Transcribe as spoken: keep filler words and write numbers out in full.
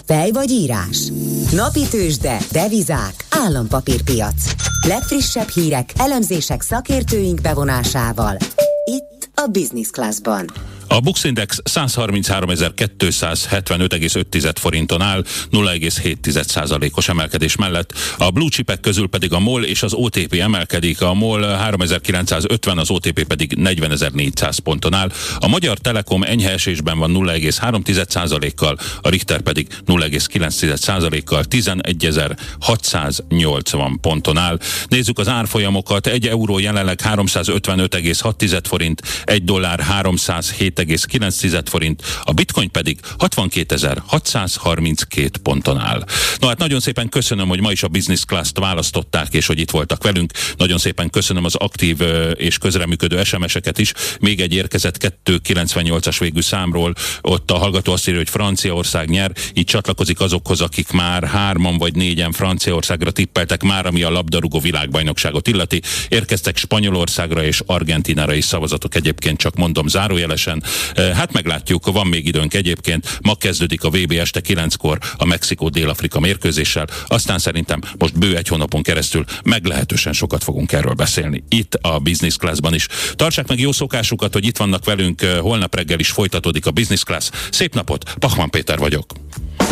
Fej vagy írás? Napi tőzsde, devizák, állampapírpiac. Legfrissebb hírek, elemzések szakértőink bevonásával. Itt a Business Classban. A Bux Index száz harmincháromezer-kétszázhetvenöt egész öt forinton áll, nulla egész hét százalékos emelkedés mellett. A blue chipek közül pedig a MOL és az o té pé emelkedik, a MOL háromezer-kilencszázötven, az o té pé pedig negyvenezer-négyszáz ponton áll. A Magyar Telekom enyhe esésben van nulla egész három százalékkal, a Richter pedig nulla egész kilenc százalékkal tizenegyezer-hatszáznyolcvan ponton áll. Nézzük az árfolyamokat. Egy euró jelenleg háromszázötvenöt egész hat forint, egy dollár háromszázhét egész kilenc forint, a bitcoin pedig hatvankétezer-hatszázharminckét ponton áll. No hát nagyon szépen köszönöm, hogy ma is a Business Class-t választották, és hogy itt voltak velünk. Nagyon szépen köszönöm az aktív és közreműködő es em es-eket is. Még egy érkezett kettő kilencvennyolcas végű számról, ott a hallgató azt írja, hogy Franciaország nyer, így csatlakozik azokhoz, akik már hárman vagy négyen Franciaországra tippeltek már, ami a labdarúgó világbajnokságot illeti. Érkeztek Spanyolországra és Argentinára is szavazatok, egyébként csak mondom zárójelesen. Hát meglátjuk, van még időnk egyébként. Ma kezdődik a vé bé este kilenckor a Mexikó-Dél-Afrika mérkőzéssel, aztán szerintem most bő egy hónapon keresztül meglehetősen sokat fogunk erről beszélni. Itt a Business Classban is. Tartsák meg jó szokásukat, hogy itt vannak velünk, holnap reggel is folytatódik a Business Class. Szép napot, Pachmann Péter vagyok.